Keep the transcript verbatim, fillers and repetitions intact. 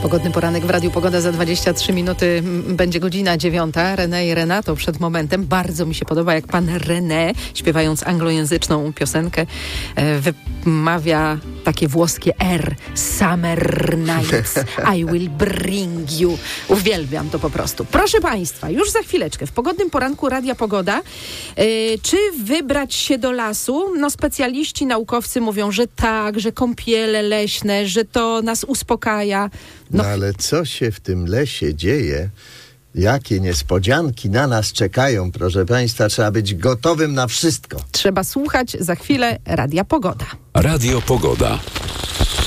Pogodny poranek w Radiu Pogoda za dwadzieścia trzy minuty. Będzie godzina dziewiąta. René i Renato przed momentem. Bardzo mi się podoba, jak pan René, śpiewając anglojęzyczną piosenkę, wymawia takie włoskie R. Summer nights, I will bring you. Uwielbiam to po prostu. Proszę państwa, już za chwileczkę w pogodnym poranku Radia Pogoda. Yy, czy wybrać się do lasu? No specjaliści, naukowcy mówią, że tak, że kąpiele leśne, że to nas uspokaja. No, no ale co się w tym lesie dzieje? Jakie niespodzianki na nas czekają, proszę państwa. Trzeba być gotowym na wszystko. Trzeba słuchać za chwilę Radia Pogoda. Radio Pogoda.